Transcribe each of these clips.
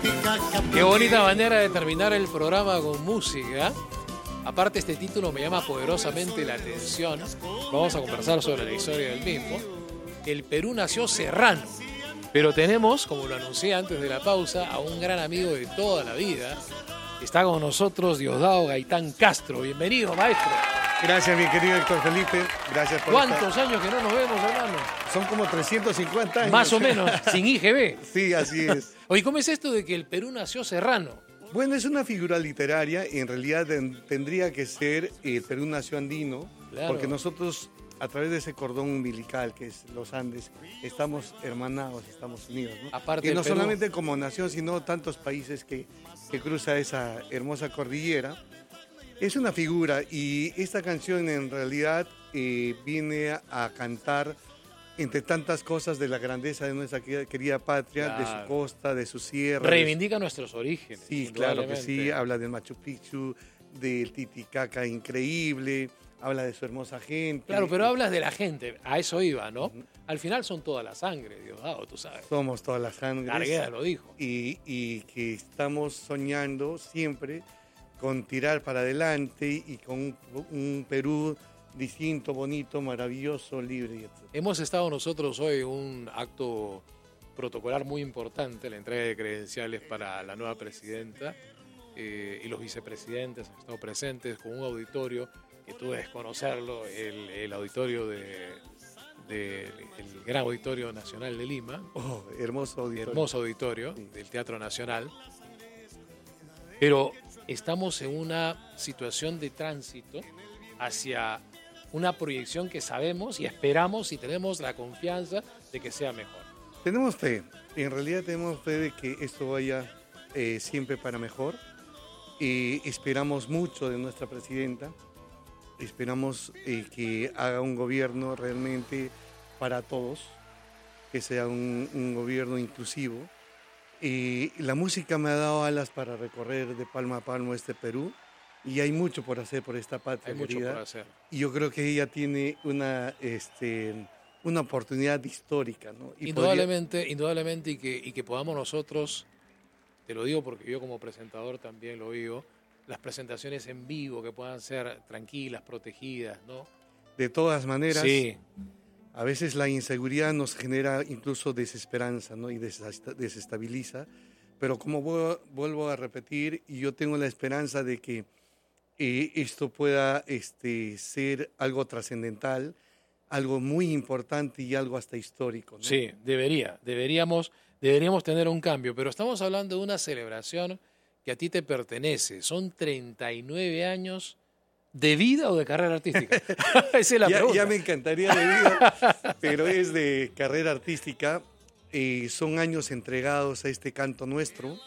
Qué bonita manera de terminar el programa con música. Aparte, este título me llama poderosamente la atención. Vamos a conversar sobre la historia del mismo. El Perú nació serrano, pero tenemos, como lo anuncié antes de la pausa, a un gran amigo de toda la vida. Está con nosotros Diosdado Gaitán Castro. Bienvenido, maestro. Gracias, mi querido Héctor Felipe. Gracias por ¿Cuántos años que no nos vemos, hermano? Son como 350 años. Más o menos, sin IGB. Sí, así es. Oye, ¿cómo es esto de que el Perú nació serrano? Bueno, es una figura literaria. En realidad tendría que ser el Perú nació andino, Claro. porque nosotros, a través de ese cordón umbilical que es los Andes, estamos hermanados, estamos unidos, ¿no? Aparte y del no Perú. solamente como nación, sino tantos países que cruza esa hermosa cordillera. Es una figura, y esta canción en realidad viene a cantar, entre tantas cosas, de la grandeza de nuestra querida patria, Claro. de su costa, de su sierra. Reivindica nuestros orígenes. Sí, claro que indudablemente. sí. Habla del Machu Picchu, del Titicaca increíble, habla de su hermosa gente. Claro, pero hablas de la gente, a eso iba, ¿no? Al final son toda la sangre, Diosdado, tú sabes. Somos todas las sangres. Argueda lo dijo. Y que estamos soñando siempre con tirar para adelante y con un Perú distinto, bonito, maravilloso, libre, etc. Hemos estado nosotros hoy en un acto protocolar muy importante, la entrega de credenciales para la nueva presidenta, y los vicepresidentes han estado presentes con un auditorio que tú debes conocerlo, el auditorio el Gran Auditorio Nacional de Lima. Oh, hermoso auditorio. Hermoso auditorio Sí. del Teatro Nacional. Pero estamos en una situación de tránsito hacia una proyección que sabemos y esperamos y tenemos la confianza de que sea mejor. Tenemos fe, en realidad tenemos fe de que esto vaya siempre para mejor. Esperamos mucho de nuestra presidenta, esperamos que haga un gobierno realmente para todos, que sea un gobierno inclusivo. La música me ha dado alas para recorrer de palma a palma este Perú, y hay mucho por hacer por esta patria Hay mucho querida. por hacer. Y yo creo que ella tiene una oportunidad histórica, ¿no? Y Indudablemente y que podamos nosotros, te lo digo porque yo como presentador también lo digo, las presentaciones en vivo que puedan ser tranquilas, protegidas, ¿no? de todas maneras, Sí, a veces la inseguridad nos genera incluso desesperanza, ¿no? Y desestabiliza. Pero como vuelvo a repetir, y yo tengo la esperanza de que esto pueda ser algo trascendental, algo muy importante y algo hasta histórico, ¿no? sí, deberíamos tener un cambio, pero estamos hablando de una celebración que a ti te pertenece. Son 39 años de vida o de carrera artística. Esa es la pregunta. Ya me encantaría de vida, pero es de carrera artística. Son años entregados a este canto nuestro,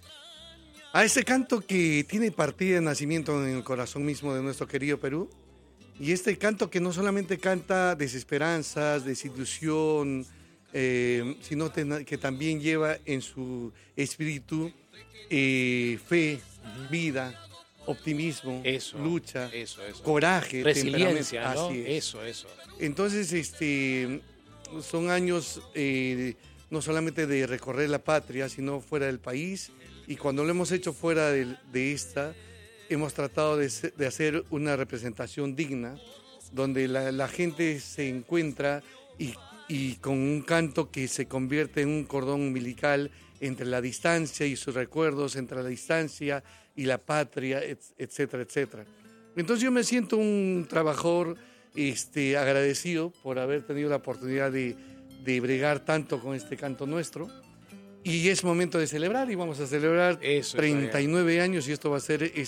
a este canto que tiene partida de nacimiento en el corazón mismo de nuestro querido Perú, y este canto que no solamente canta desesperanzas, desilusión, sino que también lleva en su espíritu fe, vida, optimismo, Eso, lucha, eso. coraje, Resiliencia, temperamento. ¿no? Así es. Eso. Entonces, son años no solamente de recorrer la patria, sino fuera del país. Y cuando lo hemos hecho fuera de esta, hemos tratado de hacer una representación digna, donde la gente se encuentra y con un canto que se convierte en un cordón umbilical entre la distancia y sus recuerdos, entre la distancia y la patria, etcétera, etcétera. Entonces yo me siento un trabajador agradecido por haber tenido la oportunidad de bregar tanto con este canto nuestro. Y es momento de celebrar, y vamos a celebrar Eso, 39 años, y esto va a ser El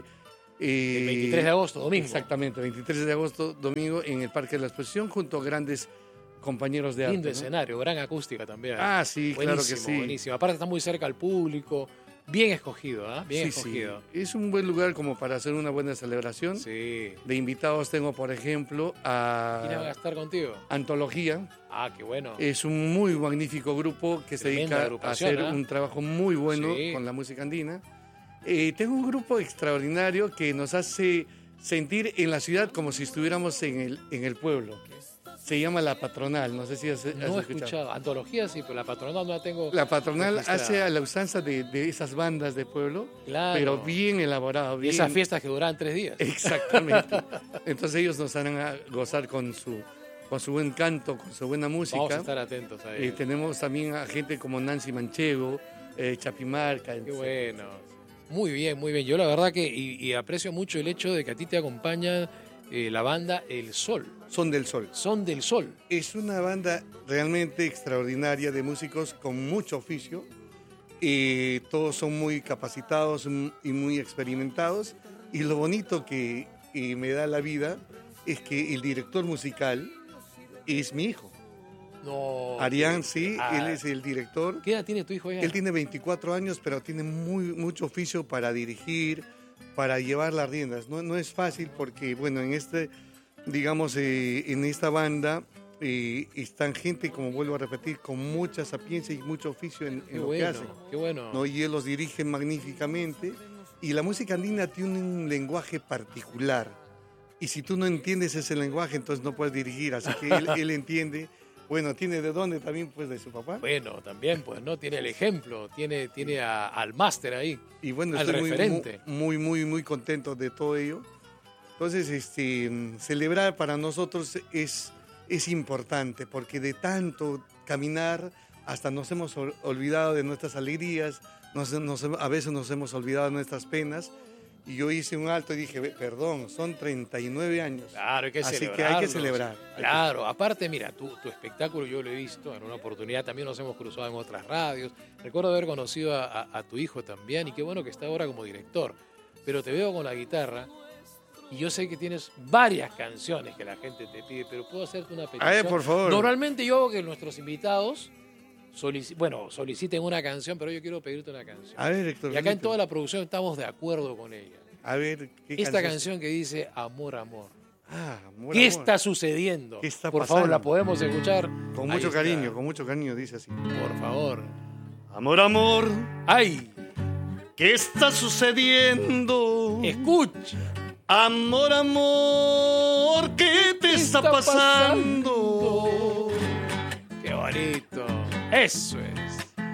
23 de agosto, domingo. Exactamente, 23 de agosto, domingo, en el Parque de la Exposición, junto a grandes compañeros de arte. Lindo ¿no? escenario, gran acústica también. Ah, sí, claro que sí. Buenísimo. Aparte está muy cerca al público. Bien escogido, ¿ah? Bien Sí, escogido. sí. Es un buen lugar como para hacer una buena celebración. Sí. De invitados tengo, por ejemplo, ¿Quiénes van a a estar contigo? Antología. Ah, qué bueno. Es un muy magnífico grupo que se Tremenda dedica a agrupación, hacer ¿eh? un trabajo muy bueno Sí. con la música andina. Tengo un grupo extraordinario que nos hace sentir en la ciudad como si estuviéramos en el pueblo. Se llama La Patronal, no sé si has No he escuchado. escuchado. Antología sí, pero La Patronal no la tengo. La Patronal registrada. hace a la usanza de esas bandas de pueblo, Claro. pero bien elaborado. Y Bien... esas fiestas que duran 3 días. Exactamente. Entonces ellos nos harán a gozar con su buen canto, con su buena música. Vamos a estar atentos a ello. Tenemos también a gente como Nancy Manchego, Chapimarca. Qué bueno. Muy bien, muy bien. Yo la verdad que y aprecio mucho el hecho de que a ti te acompaña la banda El Sol. Son del Sol. Son del Sol. Es una banda realmente extraordinaria de músicos con mucho oficio. Todos son muy capacitados y muy experimentados. Y lo bonito que me da la vida es que el director musical es mi hijo. No. Arián, sí, él es el director. ¿Qué edad tiene tu hijo ya? Él tiene 24 años, pero tiene mucho oficio para dirigir, para llevar las riendas. No es fácil porque, bueno, en esta banda están gente, como vuelvo a repetir, con mucha sapiencia y mucho oficio en lo que hacen. Qué bueno. ¿No? Y él los dirige magníficamente. Y la música andina tiene un lenguaje particular. Y si tú no entiendes ese lenguaje, entonces no puedes dirigir. Así que él entiende. Bueno, ¿tiene de dónde también? Pues de su papá. Bueno, también, pues, ¿no? Tiene el ejemplo, tiene al máster ahí. Y bueno, al estoy referente. muy contento de todo ello. Entonces, celebrar para nosotros es importante, porque de tanto caminar hasta nos hemos olvidado de nuestras alegrías, a veces nos hemos olvidado de nuestras penas. Y yo hice un alto y dije, perdón, son 39 años. Claro, hay que Así celebrar. que hay que celebrar. Claro, aparte, mira, tu espectáculo yo lo he visto en una oportunidad, también nos hemos cruzado en otras radios. Recuerdo haber conocido a tu hijo también, y qué bueno que está ahora como director. Pero te veo con la guitarra, y yo sé que tienes varias canciones que la gente te pide, pero puedo hacerte una petición. A ver, por favor. Normalmente yo hago que nuestros invitados soliciten una canción, pero yo quiero pedirte una canción. A ver, Héctor. Y acá en toda la producción estamos de acuerdo con ella. A ver, Esta canción que dice Amor, Amor. Amor, ¿Qué amor. está sucediendo? ¿Qué está Por favor, pasando? la podemos escuchar. Con Ahí mucho está. cariño, dice así. Por favor. Amor, amor, ¡Ay! ¿qué está sucediendo? Escucha. Amor, amor, ¿qué te está pasando? Qué bonito. Eso es.